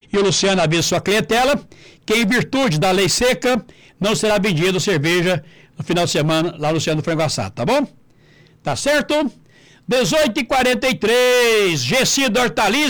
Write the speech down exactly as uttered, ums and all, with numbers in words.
E o Luciano avisa sua clientela que, em virtude da lei seca, não será vendido cerveja no final de semana lá no Luciano do Frango Assado, tá bom? Tá certo? dezoito e quarenta e três, Gessi do Hortaliça.